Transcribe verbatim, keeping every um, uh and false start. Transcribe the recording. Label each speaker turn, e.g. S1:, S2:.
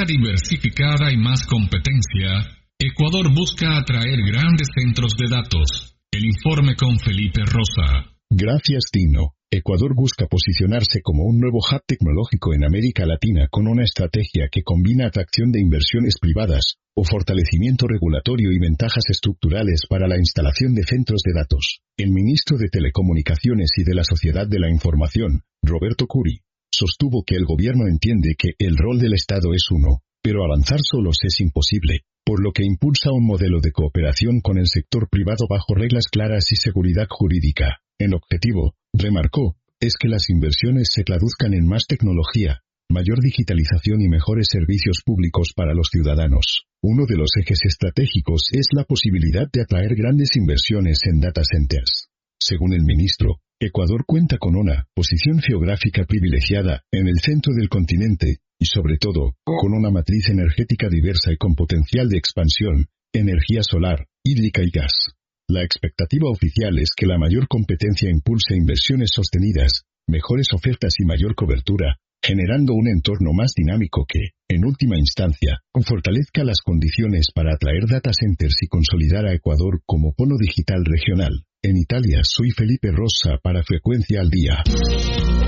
S1: manera diversificada y más competencia, Ecuador busca atraer grandes centros de datos. El informe con Felipe Rosa.
S2: Gracias, Tino. Ecuador busca posicionarse como un nuevo hub tecnológico en América Latina con una estrategia que combina atracción de inversiones privadas, o fortalecimiento regulatorio y ventajas estructurales para la instalación de centros de datos. El ministro de Telecomunicaciones y de la Sociedad de la Información, Roberto Curi, sostuvo que el gobierno entiende que el rol del Estado es uno, pero avanzar solos es imposible, por lo que impulsa un modelo de cooperación con el sector privado bajo reglas claras y seguridad jurídica. El objetivo, remarcó, es que las inversiones se traduzcan en más tecnología, mayor digitalización y mejores servicios públicos para los ciudadanos. Uno de los ejes estratégicos es la posibilidad de atraer grandes inversiones en data centers. Según el ministro, Ecuador cuenta con una posición geográfica privilegiada en el centro del continente, y sobre todo, con una matriz energética diversa y con potencial de expansión, energía solar, hídrica y gas. La expectativa oficial es que la mayor competencia impulse inversiones sostenidas, mejores ofertas y mayor cobertura, generando un entorno más dinámico que, en última instancia, fortalezca las condiciones para atraer data centers y consolidar a Ecuador como polo digital regional. En Italia, soy Felipe Rosa para Frecuencia al Día.